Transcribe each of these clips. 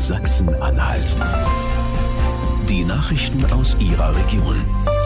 Sachsen-Anhalt. Die Nachrichten aus Ihrer Region.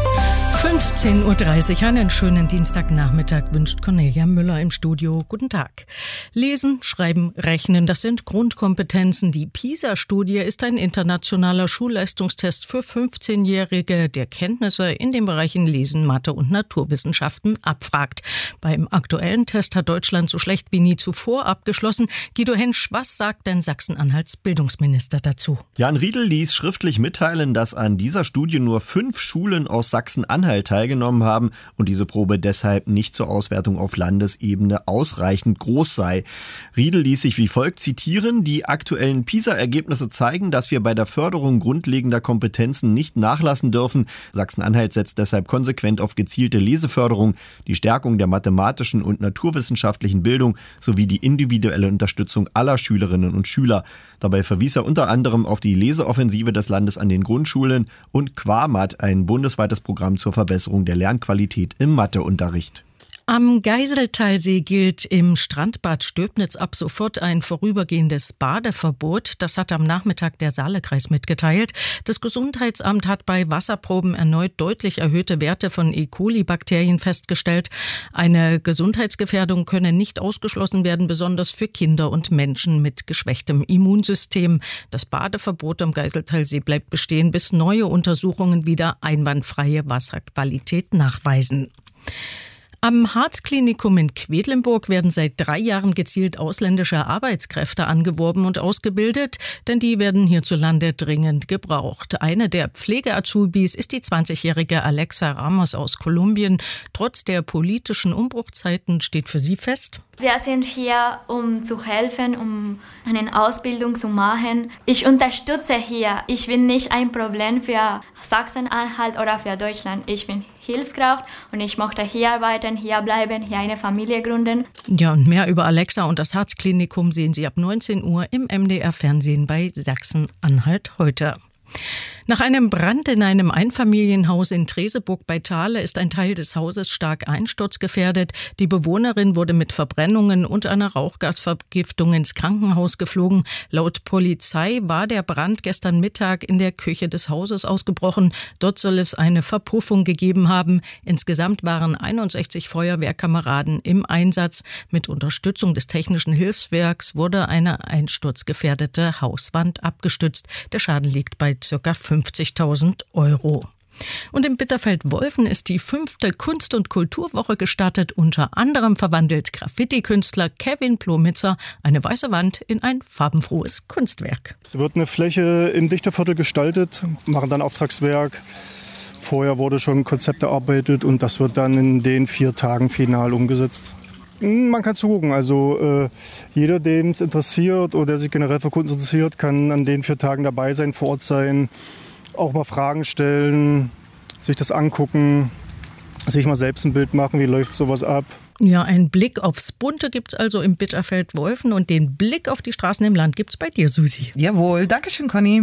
15.30 Uhr, einen schönen Dienstagnachmittag wünscht Cornelia Müller im Studio. Guten Tag. Lesen, Schreiben, Rechnen, das sind Grundkompetenzen. Die PISA-Studie ist ein internationaler Schulleistungstest für 15-Jährige, der Kenntnisse in den Bereichen Lesen, Mathe und Naturwissenschaften abfragt. Beim aktuellen Test hat Deutschland so schlecht wie nie zuvor abgeschlossen. Guido Hensch, was sagt denn Sachsen-Anhalts Bildungsminister dazu? Jan Riedl ließ schriftlich mitteilen, dass an dieser Studie nur 5 Schulen aus Sachsen-Anhalt teilgenommen haben und diese Probe deshalb nicht zur Auswertung auf Landesebene ausreichend groß sei. Riedl ließ sich wie folgt zitieren: Die aktuellen PISA-Ergebnisse zeigen, dass wir bei der Förderung grundlegender Kompetenzen nicht nachlassen dürfen. Sachsen-Anhalt setzt deshalb konsequent auf gezielte Leseförderung, die Stärkung der mathematischen und naturwissenschaftlichen Bildung sowie die individuelle Unterstützung aller Schülerinnen und Schüler. Dabei verwies er unter anderem auf die Leseoffensive des Landes an den Grundschulen und QUAMAT, ein bundesweites Programm zur Verbesserung der Lernqualität im Matheunterricht. Am Geiseltalsee gilt im Strandbad Stöbnitz ab sofort ein vorübergehendes Badeverbot. Das hat am Nachmittag der Saalekreis mitgeteilt. Das Gesundheitsamt hat bei Wasserproben erneut deutlich erhöhte Werte von E. coli-Bakterien festgestellt. Eine Gesundheitsgefährdung könne nicht ausgeschlossen werden, besonders für Kinder und Menschen mit geschwächtem Immunsystem. Das Badeverbot am Geiseltalsee bleibt bestehen, bis neue Untersuchungen wieder einwandfreie Wasserqualität nachweisen. Am Harzklinikum in Quedlinburg werden seit 3 Jahren gezielt ausländische Arbeitskräfte angeworben und ausgebildet, denn die werden hierzulande dringend gebraucht. Eine der Pflege-Azubis ist die 20-jährige Alexa Ramos aus Kolumbien. Trotz der politischen Umbruchzeiten steht für sie fest: Wir sind hier, um zu helfen, um eine Ausbildung zu machen. Ich unterstütze hier. Ich bin nicht ein Problem für Sachsen-Anhalt oder für Deutschland. Ich bin Hilfskraft und ich möchte hier arbeiten, hier bleiben, hier eine Familie gründen. Ja, und mehr über Alexa und das Harzklinikum sehen Sie ab 19 Uhr im MDR-Fernsehen bei Sachsen-Anhalt heute. Nach einem Brand in einem Einfamilienhaus in Treseburg bei Thale ist ein Teil des Hauses stark einsturzgefährdet. Die Bewohnerin wurde mit Verbrennungen und einer Rauchgasvergiftung ins Krankenhaus geflogen. Laut Polizei war der Brand gestern Mittag in der Küche des Hauses ausgebrochen. Dort soll es eine Verpuffung gegeben haben. Insgesamt waren 61 Feuerwehrkameraden im Einsatz. Mit Unterstützung des Technischen Hilfswerks wurde eine einsturzgefährdete Hauswand abgestützt. Der Schaden liegt bei ca. 50.000 €. Und in Bitterfeld-Wolfen ist die 5. Kunst- und Kulturwoche gestartet. Unter anderem verwandelt Graffiti-Künstler Kevin Plomitzer eine weiße Wand in ein farbenfrohes Kunstwerk. Es wird eine Fläche im Dichterviertel gestaltet, machen dann Auftragswerk. Vorher wurde schon ein Konzept erarbeitet und das wird dann in den 4 Tagen final umgesetzt. Man kann zugucken, also jeder, dem es interessiert oder der sich generell für Kunst interessiert, kann an den 4 Tagen dabei sein, vor Ort sein, auch mal Fragen stellen, sich das angucken, sich mal selbst ein Bild machen, wie läuft sowas ab. Ja, einen Blick aufs Bunte gibt's also im Bitterfeld-Wolfen und den Blick auf die Straßen im Land gibt's bei dir, Susi. Jawohl, dankeschön, Conny.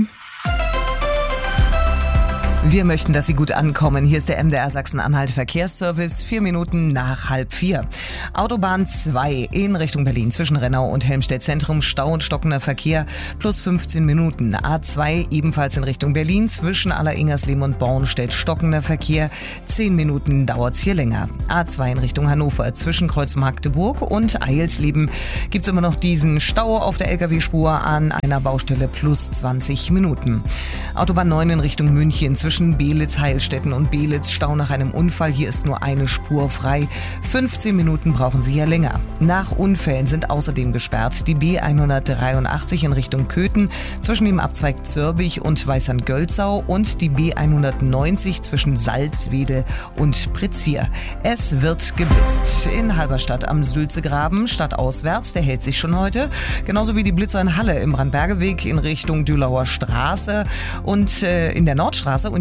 Wir möchten, dass Sie gut ankommen. Hier ist der MDR Sachsen-Anhalt Verkehrsservice, 4 Minuten nach 3:30. Autobahn 2 in Richtung Berlin zwischen Rennau und Helmstedt Zentrum, Stau und stockender Verkehr plus 15 Minuten. A2 ebenfalls in Richtung Berlin zwischen Aller-Ingersleben und Bornstedt, stockender Verkehr, 10 Minuten dauert's hier länger. A2 in Richtung Hannover zwischen Kreuz Magdeburg und Eilsleben gibt's immer noch diesen Stau auf der LKW-Spur an einer Baustelle plus 20 Minuten. Autobahn 9 in Richtung München zwischen Belitz, Heilstätten und Belitz, Stau nach einem Unfall. Hier ist nur eine Spur frei. 15 Minuten brauchen Sie hier länger. Nach Unfällen sind außerdem gesperrt die B183 in Richtung Köthen zwischen dem Abzweig Zörbich und Weißand-Gölzau und die B190 zwischen Salzwedel und Prezier. Es wird geblitzt in Halberstadt am Sülzegraben, stadtauswärts, der hält sich schon heute. Genauso wie die Blitzer in Halle im Brandbergeweg in Richtung Dülauer Straße und in der Nordstraße. Und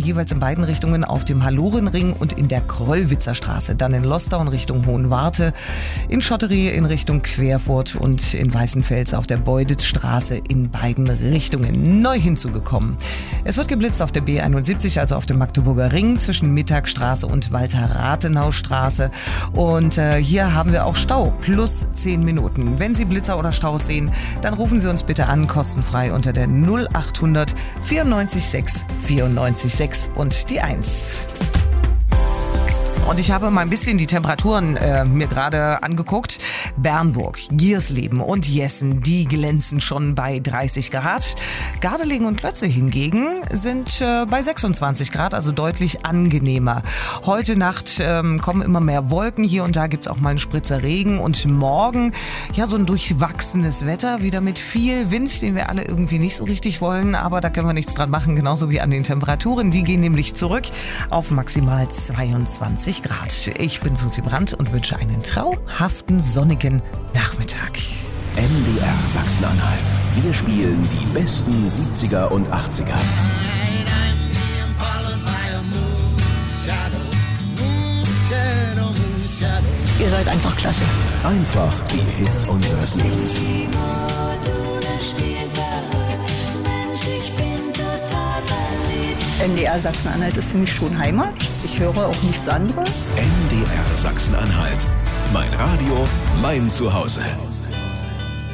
jeweils in beiden Richtungen auf dem Hallorenring und in der Kröllwitzer Straße. Dann in Lostal in Richtung Hohenwarte, in Schotterie in Richtung Querfurt und in Weißenfels auf der Beuditzstraße in beiden Richtungen. Neu hinzugekommen. Es wird geblitzt auf der B71, also auf dem Magdeburger Ring zwischen Mittagstraße und Walter-Rathenau-Straße. Und hier haben wir auch Stau, plus 10 Minuten. Wenn Sie Blitzer oder Staus sehen, dann rufen Sie uns bitte an, kostenfrei unter der 0800 94 6 94 6 und die 1. Und ich habe mal ein bisschen die Temperaturen mir gerade angeguckt. Bernburg, Giersleben und Jessen, die glänzen schon bei 30 Grad. Gardelegen und Klötze hingegen sind bei 26 Grad, also deutlich angenehmer. Heute Nacht kommen immer mehr Wolken. Hier und da gibt's auch mal einen Spritzer Regen. Und morgen, ja, so ein durchwachsenes Wetter, wieder mit viel Wind, den wir alle irgendwie nicht so richtig wollen. Aber da können wir nichts dran machen, genauso wie an den Temperaturen. Die gehen nämlich zurück auf maximal 22 Grad. Ich bin Susi Brandt und wünsche einen traumhaften, sonnigen Nachmittag. MDR Sachsen-Anhalt. Wir spielen die besten 70er und 80er. Ihr seid einfach klasse. Einfach die Hits unseres Lebens. MDR Sachsen-Anhalt ist für mich schon Heimat. Ich höre auch nichts anderes. MDR Sachsen-Anhalt. Mein Radio, mein Zuhause.